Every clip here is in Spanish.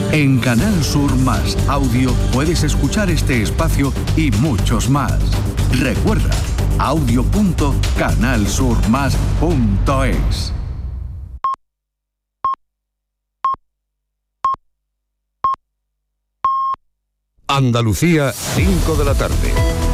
En Canal Sur Más Audio puedes escuchar este espacio y muchos más. Recuerda, audio.canalsurmas.es. Andalucía, 5 de la tarde.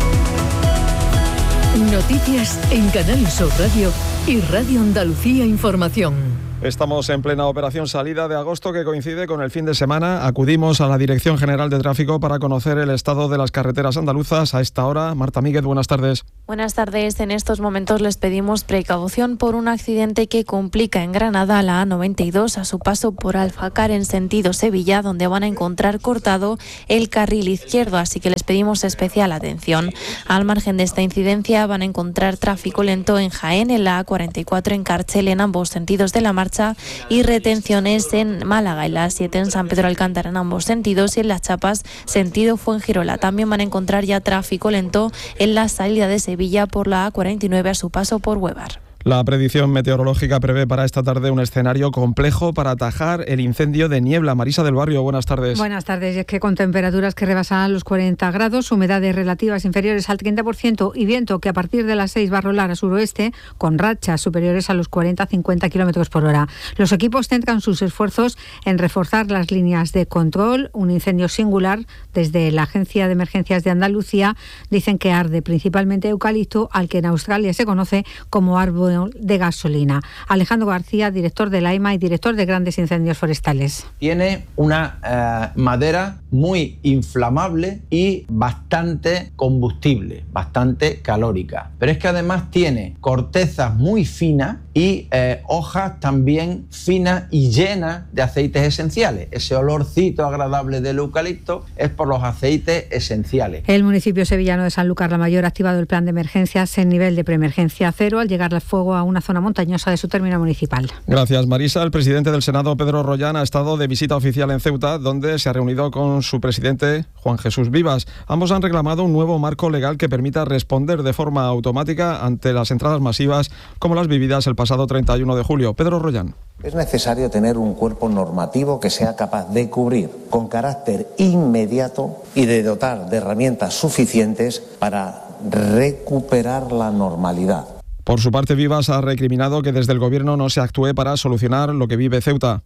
Noticias en Canal Sur Radio y Radio Andalucía Información. Estamos en plena operación salida de agosto que coincide con el fin de semana. Acudimos a la Dirección General de Tráfico para conocer el estado de las carreteras andaluzas. A esta hora, Marta Míguez, buenas tardes. Buenas tardes. En estos momentos les pedimos precaución por un accidente que complica en Granada la A92 a su paso por Alfacar en sentido Sevilla, donde van a encontrar cortado el carril izquierdo, así que les pedimos especial atención. Al margen de esta incidencia van a encontrar tráfico lento en Jaén, en la A44 en Cárcel en ambos sentidos de la marcha y retenciones en Málaga, en la A7 en San Pedro Alcántara en ambos sentidos y en Las Chapas sentido Fuengirola. También van a encontrar ya tráfico lento en la salida de Sevilla por la A49 a su paso por Huevar. La predicción meteorológica prevé para esta tarde un escenario complejo para atajar el incendio de Niebla. Marisa del Barrio, buenas tardes. Buenas tardes. Y es que con temperaturas que rebasan los 40 grados, humedades relativas inferiores al 30% y viento que a partir de las 6 va a rolar a suroeste con rachas superiores a los 40-50 km por hora. Los equipos centran sus esfuerzos en reforzar las líneas de control. Un incendio singular. Desde la Agencia de Emergencias de Andalucía dicen que arde principalmente eucalipto, al que en Australia se conoce como árbol de gasolina. Alejandro García, director de la EMA y director de Grandes Incendios Forestales. Tiene una madera muy inflamable y bastante combustible, bastante calórica. Pero es que además tiene cortezas muy finas y hojas también finas y llenas de aceites esenciales. Ese olorcito agradable del eucalipto es por los aceites esenciales. El municipio sevillano de Sanlúcar la Mayor ha activado el plan de emergencias en nivel de preemergencia 0 al llegar al fuego a una zona montañosa de su término municipal. Gracias, Marisa. El presidente del Senado, Pedro Rollán, ha estado de visita oficial en Ceuta, donde se ha reunido con su presidente, Juan Jesús Vivas. Ambos han reclamado un nuevo marco legal que permita responder de forma automática ante las entradas masivas como las vividas el pasado 31 de julio. Pedro Rollán. Es necesario tener un cuerpo normativo que sea capaz de cubrir con carácter inmediato y de dotar de herramientas suficientes para recuperar la normalidad. Por su parte, Vivas ha recriminado que desde el Gobierno no se actúe para solucionar lo que vive Ceuta.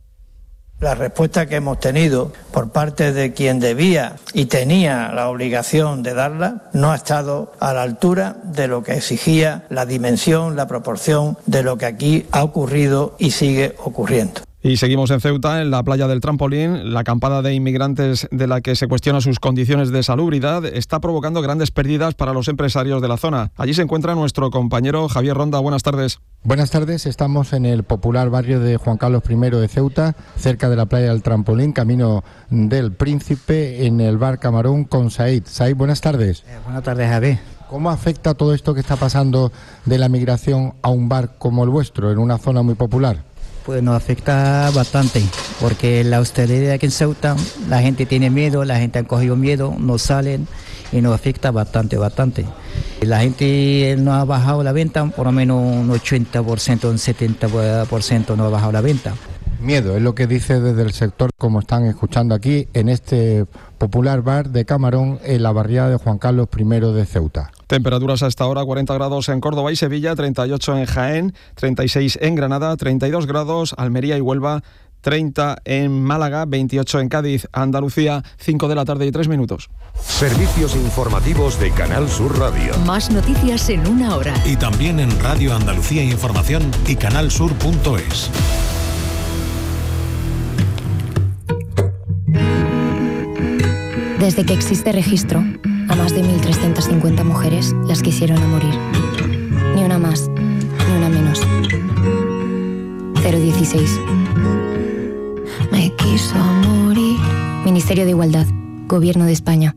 La respuesta que hemos tenido por parte de quien debía y tenía la obligación de darla no ha estado a la altura de lo que exigía la dimensión, la proporción de lo que aquí ha ocurrido y sigue ocurriendo. Y seguimos en Ceuta, en la playa del Trampolín. La acampada de inmigrantes de la que se cuestiona sus condiciones de salubridad está provocando grandes pérdidas para los empresarios de la zona. Allí se encuentra nuestro compañero Javier Ronda. Buenas tardes. Buenas tardes, estamos en el popular barrio de Juan Carlos I de Ceuta, cerca de la playa del Trampolín, camino del Príncipe, en el bar Camarón con Said. Said, buenas tardes. Buenas tardes, Javier. ¿Cómo afecta todo esto que está pasando de la migración a un bar como el vuestro, en una zona muy popular? Pues nos afecta bastante, porque la hostelería aquí en Ceuta, la gente tiene miedo, la gente ha cogido miedo, no salen y nos afecta bastante. La gente no ha bajado la venta, por lo menos un 80%, un 70% no ha bajado la venta. Miedo, es lo que dice desde el sector, como están escuchando aquí, en este popular bar de Camarón, en la barriada de Juan Carlos I de Ceuta. Temperaturas a esta hora, 40 grados en Córdoba y Sevilla, 38 en Jaén, 36 en Granada, 32 grados, Almería y Huelva, 30 en Málaga, 28 en Cádiz, Andalucía, 5 de la tarde y 3 minutos. Servicios informativos de Canal Sur Radio. Más noticias en una hora. Y también en Radio Andalucía Información y canalsur.es. Desde que existe registro, a más de 1.350 mujeres las quisieron a morir. Ni una más, ni una menos. 016. Me quiso morir. Ministerio de Igualdad, Gobierno de España.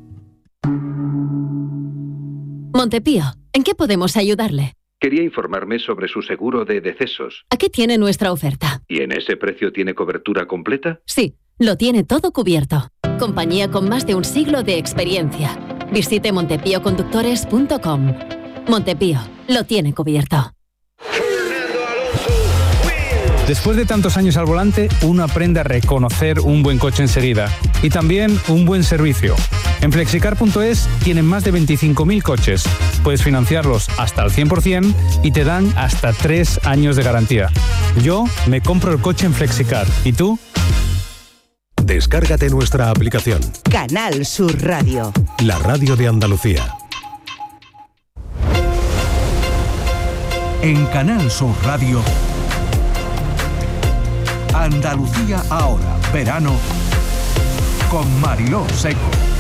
Montepío, ¿en qué podemos ayudarle? Quería informarme sobre su seguro de decesos. Aquí tiene nuestra oferta. ¿Y en ese precio tiene cobertura completa? Sí, lo tiene todo cubierto. Compañía con más de un siglo de experiencia. Visite montepíoconductores.com. Montepío, lo tiene cubierto. Después de tantos años al volante, uno aprende a reconocer un buen coche enseguida y también un buen servicio. En Flexicar.es tienen más de 25.000 coches. Puedes financiarlos hasta al 100% y te dan hasta 3 años de garantía. Yo me compro el coche en Flexicar. ¿Y tú? Descárgate nuestra aplicación. Canal Sur Radio. La radio de Andalucía. En Canal Sur Radio, Andalucía ahora, verano, con Mariló Seco.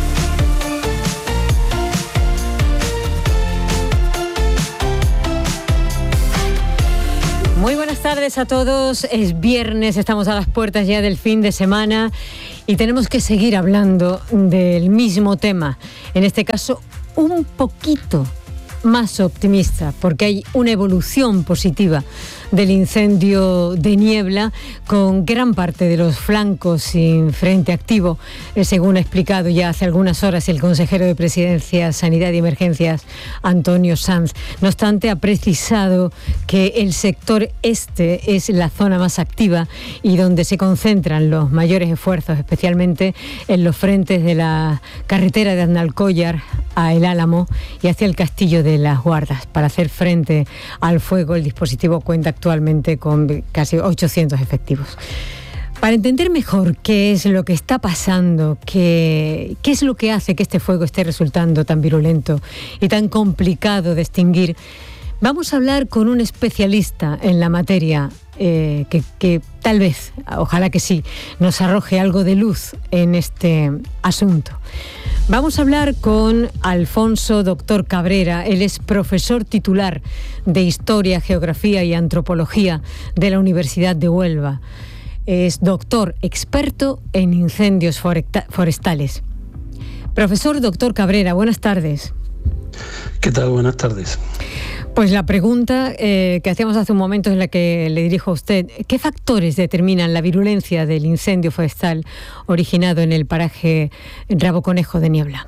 Muy buenas tardes a todos, es viernes, estamos a las puertas ya del fin de semana y tenemos que seguir hablando del mismo tema, en este caso un poquito más optimista, porque hay una evolución positiva del incendio de Niebla, con gran parte de los flancos sin frente activo, según ha explicado ya hace algunas horas el consejero de Presidencia, Sanidad y Emergencias, Antonio Sanz. No obstante, ha precisado que el sector este es la zona más activa y donde se concentran los mayores esfuerzos, especialmente en los frentes de la carretera de Aznalcóllar a El Álamo y hacia el Castillo de las Guardas. Para hacer frente al fuego, el dispositivo cuenta actualmente con casi 800 efectivos. Para entender mejor qué es lo que está pasando, qué es lo que hace que este fuego esté resultando tan virulento y tan complicado de extinguir, vamos a hablar con un especialista en la materia que tal vez, ojalá que sí, nos arroje algo de luz en este asunto. Vamos a hablar con Alfonso Doctor Cabrera. Él es profesor titular de Historia, Geografía y Antropología de la Universidad de Huelva. Es doctor experto en incendios forestales. Profesor Doctor Cabrera, buenas tardes. ¿Qué tal? Buenas tardes. Pues la pregunta que hacíamos hace un momento es la que le dirijo a usted. ¿Qué factores determinan la virulencia del incendio forestal originado en el paraje Rabo Conejo de Niebla?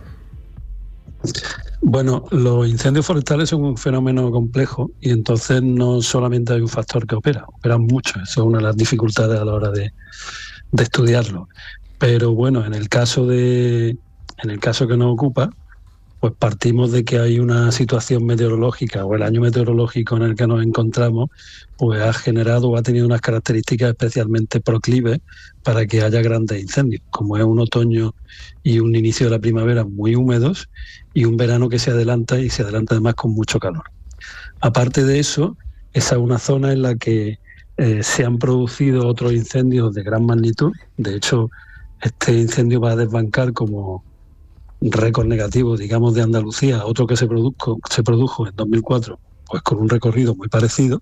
Bueno, los incendios forestales son un fenómeno complejo y entonces no solamente hay un factor que opera, operan mucho. Eso es una de las dificultades a la hora de estudiarlo. Pero bueno, en el caso que nos ocupa, pues partimos de que hay una situación meteorológica o el año meteorológico en el que nos encontramos, pues ha generado o ha tenido unas características especialmente proclives para que haya grandes incendios, como es un otoño y un inicio de la primavera muy húmedos y un verano que se adelanta y se adelanta además con mucho calor. Aparte de eso, esa es una zona en la que se han producido otros incendios de gran magnitud. De hecho, este incendio va a desbancar como récord negativo, digamos, de Andalucía, otro que se produjo en 2004, pues con un recorrido muy parecido.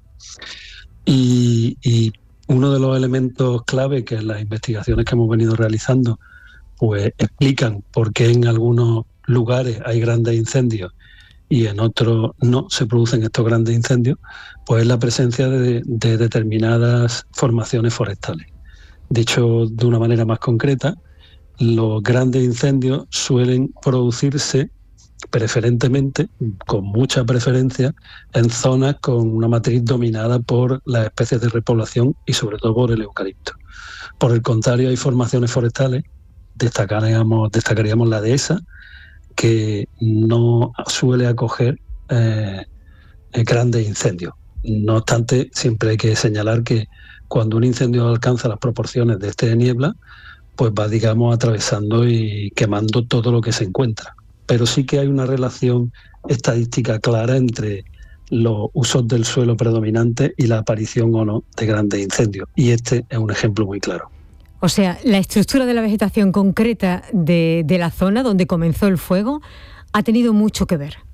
Y uno de los elementos clave que en las investigaciones que hemos venido realizando, pues explican por qué en algunos lugares hay grandes incendios y en otros no se producen estos grandes incendios, pues es la presencia de determinadas formaciones forestales. Dicho de una manera más concreta, los grandes incendios suelen producirse preferentemente, con mucha preferencia, en zonas con una matriz dominada por las especies de repoblación y sobre todo por el eucalipto. Por el contrario, hay formaciones forestales, destacaríamos la dehesa, que no suele acoger grandes incendios. No obstante, siempre hay que señalar que cuando un incendio alcanza las proporciones de este de Niebla, pues va, digamos, atravesando y quemando todo lo que se encuentra. Pero sí que hay una relación estadística clara entre los usos del suelo predominantes y la aparición o no de grandes incendios. Y este es un ejemplo muy claro. O sea, la estructura de la vegetación concreta de la zona donde comenzó el fuego ha tenido mucho que ver.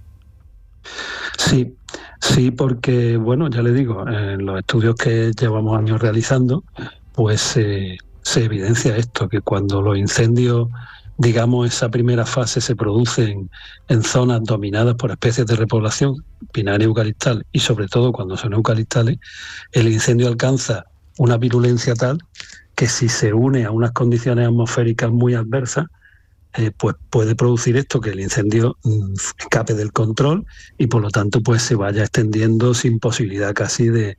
Sí, porque, bueno, ya le digo, en los estudios que llevamos años realizando, pues se evidencia esto, que cuando los incendios, digamos, esa primera fase se producen en zonas dominadas por especies de repoblación, pinaria eucaliptal, y sobre todo cuando son eucaliptales, el incendio alcanza una virulencia tal que si se une a unas condiciones atmosféricas muy adversas, pues puede producir esto, que el incendio escape del control y por lo tanto pues se vaya extendiendo sin posibilidad casi de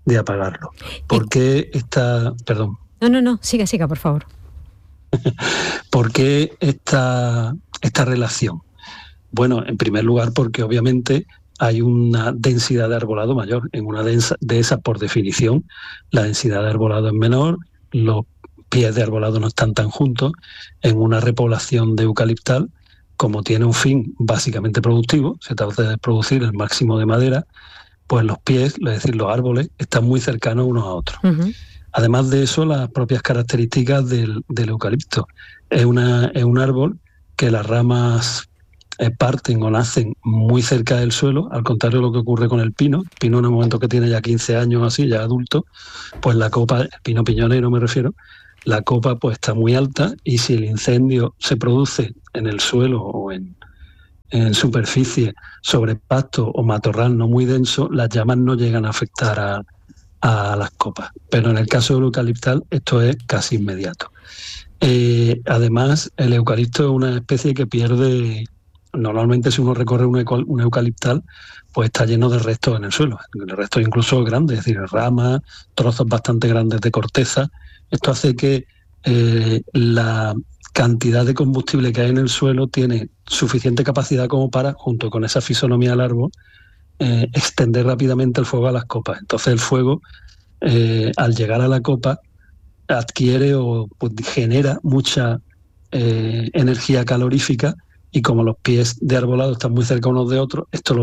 de apagarlo. ¿Por qué esta... Perdón. No, siga, por favor. ¿Por qué esta relación? Bueno, en primer lugar porque obviamente hay una densidad de arbolado mayor. En una de esas, por definición, la densidad de arbolado es menor, los pies de arbolado no están tan juntos. En una repoblación de eucaliptal, como tiene un fin básicamente productivo, se trata de producir el máximo de madera, pues los pies, es decir, los árboles, están muy cercanos unos a otros. Uh-huh. Además de eso, las propias características del eucalipto. Es un árbol que las ramas parten o nacen muy cerca del suelo, al contrario de lo que ocurre con el pino. El pino, en el momento que tiene ya 15 años así, ya adulto, pues la copa, el pino piñonero me refiero, la copa pues está muy alta, y si el incendio se produce en el suelo o en superficie sobre pasto o matorral no muy denso, las llamas no llegan a afectar a las copas. Pero en el caso del eucaliptal esto es casi inmediato. Además, el eucalipto es una especie que pierde... Normalmente, si uno recorre un eucaliptal, pues está lleno de restos en el suelo, de restos incluso grandes, es decir, ramas, trozos bastante grandes de corteza. Esto hace que la cantidad de combustible que hay en el suelo tiene suficiente capacidad como para, junto con esa fisonomía del árbol, extender rápidamente el fuego a las copas. Entonces el fuego, al llegar a la copa, adquiere o pues, genera mucha energía calorífica, y como los pies de arbolado están muy cerca unos de otros, esto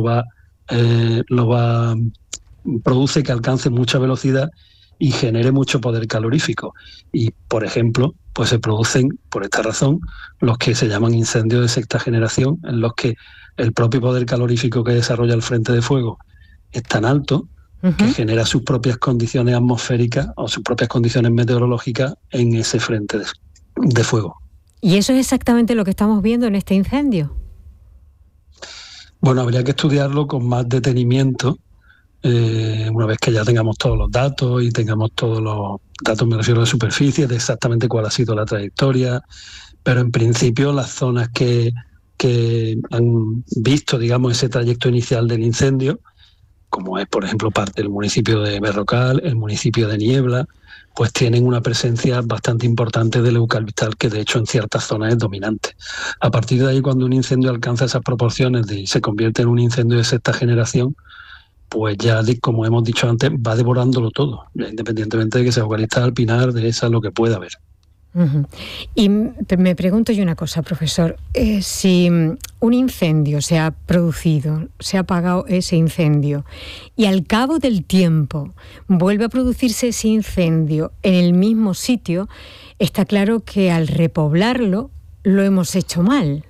produce que alcance mucha velocidad y genere mucho poder calorífico. Y, por ejemplo, pues se producen, por esta razón, los que se llaman incendios de sexta generación, en los que el propio poder calorífico que desarrolla el frente de fuego es tan alto que genera sus propias condiciones atmosféricas o sus propias condiciones meteorológicas en ese frente de fuego. ¿Y eso es exactamente lo que estamos viendo en este incendio? Bueno, habría que estudiarlo con más detenimiento, una vez que ya tengamos todos los datos y tengamos todos los datos, me refiero de superficie, de exactamente cuál ha sido la trayectoria, pero en principio las zonas que han visto, digamos, ese trayecto inicial del incendio, como es, por ejemplo, parte del municipio de Berrocal, el municipio de Niebla, pues tienen una presencia bastante importante del eucaliptal, que de hecho en ciertas zonas es dominante. A partir de ahí, cuando un incendio alcanza esas proporciones y se convierte en un incendio de sexta generación, pues ya, como hemos dicho antes, va devorándolo todo, independientemente de que sea eucaliptal, pinar, dehesa, lo que pueda haber. Uh-huh. Y me pregunto yo una cosa, profesor, si un incendio se ha producido, se ha apagado ese incendio, y al cabo del tiempo vuelve a producirse ese incendio en el mismo sitio, está claro que al repoblarlo lo hemos hecho mal.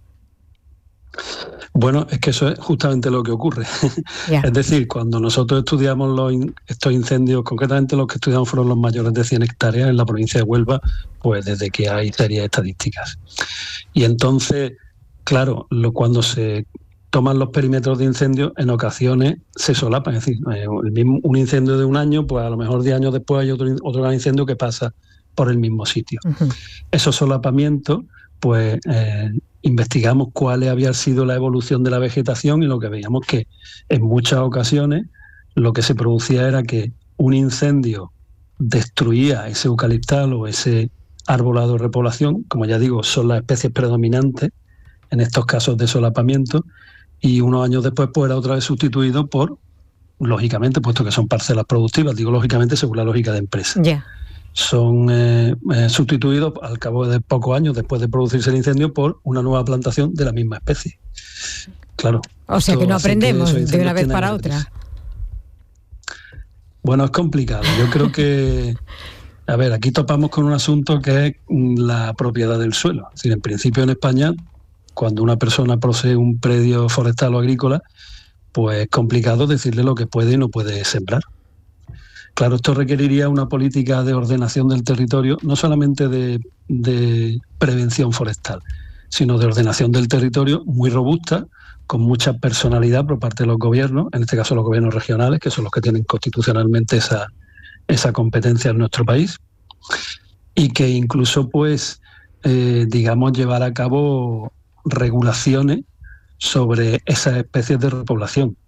Bueno, es que eso es justamente lo que ocurre. Es decir, cuando nosotros estudiamos estos incendios, concretamente los que estudiamos fueron los mayores de 100 hectáreas en la provincia de Huelva, pues desde que hay serias estadísticas. Y entonces, claro, cuando se toman los perímetros de incendio, en ocasiones se solapan. Es decir, un incendio de un año, pues a lo mejor 10 años después hay otro gran incendio que pasa por el mismo sitio. Uh-huh. Esos solapamientos, pues... investigamos cuál había sido la evolución de la vegetación, y lo que veíamos que en muchas ocasiones lo que se producía era que un incendio destruía ese eucaliptal o ese arbolado de repoblación, como ya digo, son las especies predominantes en estos casos de solapamiento, y unos años después pues era otra vez sustituido por, lógicamente, puesto que son parcelas productivas, digo lógicamente según la lógica de empresa. Yeah. Son sustituidos al cabo de pocos años después de producirse el incendio por una nueva plantación de la misma especie. Claro. O sea que no aprendemos de una vez para otra. Bueno, es complicado. Yo creo que, a ver, aquí topamos con un asunto que es la propiedad del suelo. Es decir, en principio en España, cuando una persona posee un predio forestal o agrícola, pues es complicado decirle lo que puede y no puede sembrar. Claro, esto requeriría una política de ordenación del territorio, no solamente de prevención forestal, sino de ordenación del territorio muy robusta, con mucha personalidad por parte de los gobiernos, en este caso los gobiernos regionales, que son los que tienen constitucionalmente esa competencia en nuestro país, y que incluso, pues, digamos, llevar a cabo regulaciones sobre esas especies de repoblación.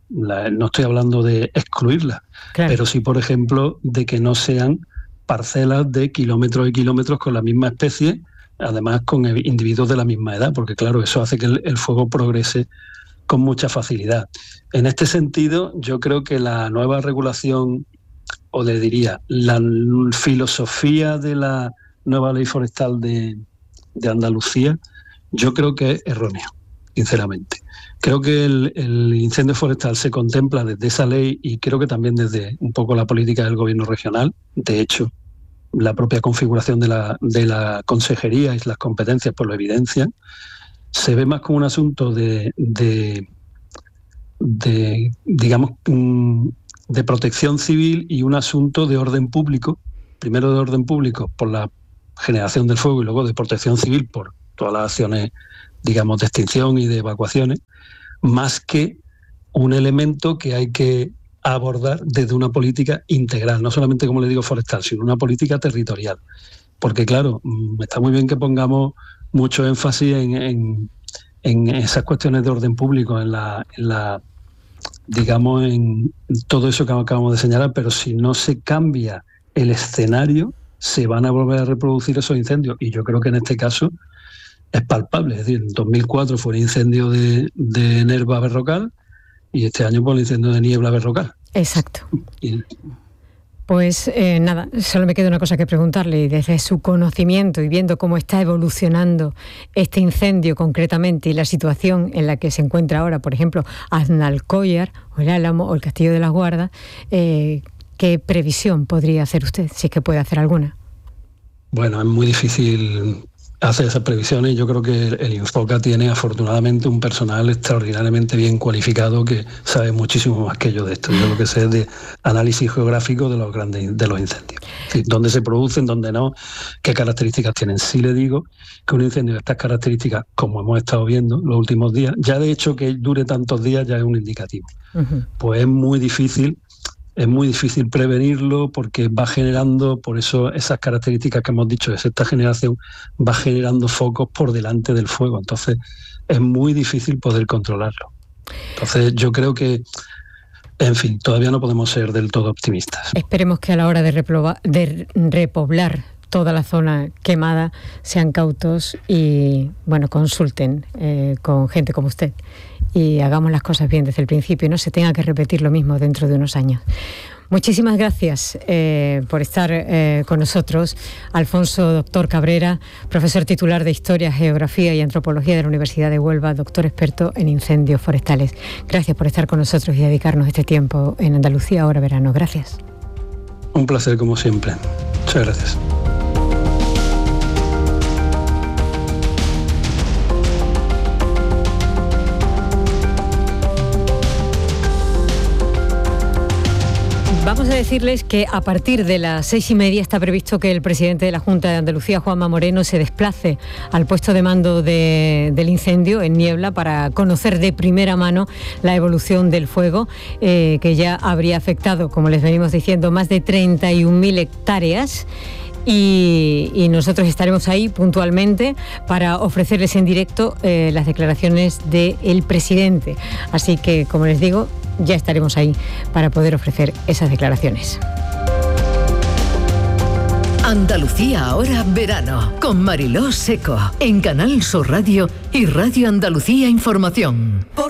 No estoy hablando de excluirlas, claro, pero sí, por ejemplo, de que no sean parcelas de kilómetros y kilómetros con la misma especie, además con individuos de la misma edad, porque claro, eso hace que el fuego progrese con mucha facilidad. En este sentido, yo creo que la nueva regulación, o le diría, la filosofía de la nueva ley forestal de Andalucía, yo creo que es erróneo, sinceramente. Creo que el incendio forestal se contempla desde esa ley y creo que también desde un poco la política del gobierno regional. De hecho, la propia configuración de la consejería y las competencias pues lo evidencian. Se ve más como un asunto de digamos, de protección civil y un asunto de orden público. Primero de orden público por la generación del fuego y luego de protección civil por todas las acciones, digamos, de extinción y de evacuaciones, más que un elemento que hay que abordar desde una política integral, no solamente, como le digo, forestal, sino una política territorial. Porque claro, está muy bien que pongamos mucho énfasis en esas cuestiones de orden público, en digamos, en todo eso que acabamos de señalar, pero si no se cambia el escenario, se van a volver a reproducir esos incendios. Y yo creo que en este caso es palpable. Es decir, en 2004 fue el incendio de Nerva Berrocal y este año fue el incendio de Niebla Berrocal. Exacto. Pues nada, solo me queda una cosa que preguntarle, y desde su conocimiento y viendo cómo está evolucionando este incendio concretamente y la situación en la que se encuentra ahora, por ejemplo, Aznalcóllar o el Álamo o el Castillo de las Guardas, ¿qué previsión podría hacer usted, si es que puede hacer alguna? Bueno, es muy difícil hacer esas previsiones. Yo creo que el Infoca tiene afortunadamente un personal extraordinariamente bien cualificado que sabe muchísimo más que yo de esto. Yo lo que sé es de análisis geográfico de los incendios. Es decir, dónde se producen, dónde no, qué características tienen. Sí le digo que un incendio de estas características, como hemos estado viendo los últimos días, ya de hecho que dure tantos días ya es un indicativo. Uh-huh. Pues es muy difícil prevenirlo porque va generando, por eso esas características que hemos dicho, esta generación va generando focos por delante del fuego. Entonces es muy difícil poder controlarlo. Entonces yo creo que, en fin, todavía no podemos ser del todo optimistas. Esperemos que a la hora de repoblar toda la zona quemada sean cautos y, bueno, consulten con gente como usted y hagamos las cosas bien desde el principio y no se tenga que repetir lo mismo dentro de unos años. Muchísimas gracias por estar con nosotros, Alfonso Doctor Cabrera, profesor titular de Historia, Geografía y Antropología de la Universidad de Huelva, doctor experto en incendios forestales. Gracias por estar con nosotros y dedicarnos este tiempo en Andalucía, ahora verano. Gracias. Un placer como siempre. Muchas gracias. Vamos a decirles que a partir de las 6:30 está previsto que el presidente de la Junta de Andalucía, Juanma Moreno, se desplace al puesto de mando del incendio en Niebla para conocer de primera mano la evolución del fuego, que ya habría afectado, como les venimos diciendo, más de 31.000 hectáreas. Y nosotros estaremos ahí puntualmente para ofrecerles en directo las declaraciones del presidente. Así que, como les digo, ya estaremos ahí para poder ofrecer esas declaraciones. Andalucía ahora verano, con Mariló Seco, en Canal Sur Radio y Radio Andalucía Información.